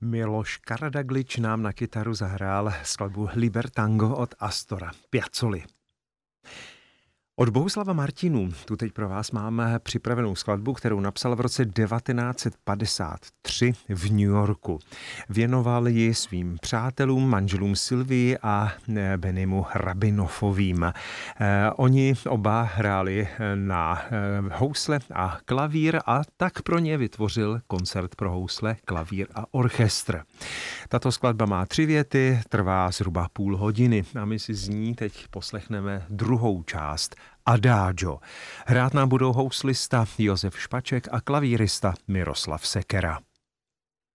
Miloš Karadaglič nám na kytaru zahrál skladbu Libertango od Astora Piazzoli. Od Bohuslava Martinů tu teď pro vás máme připravenou skladbu, kterou napsal v roce 1953 v New Yorku. Věnoval ji svým přátelům, manželům Sylvii a Benimu Rabinofovým. Oni oba hráli na housle a klavír a tak pro ně vytvořil koncert pro housle, klavír a orchestr. Tato skladba má 3 věty, trvá zhruba půl hodiny a my si z ní teď poslechneme druhou část, Adagio. Hrát nám budou houslista Josef Špaček a klavírista Miroslav Sekera.